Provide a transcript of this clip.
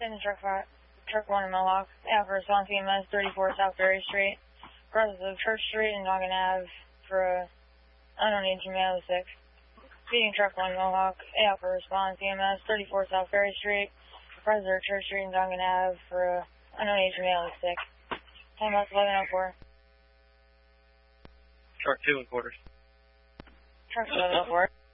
Getting truck 1 in Mohawk. Yeah, for response EMS 34 South Ferry Street. Crosses of Church Street and Dongan Ave for unknown agent male 6. Feeding truck 1 Mohawk. Yeah, for response EMS 34 South Ferry Street. Crosses of Church Street and Dongan Ave for unknown agent male 6. Time out 1104. Truck 2 in quarters. Truck 1104.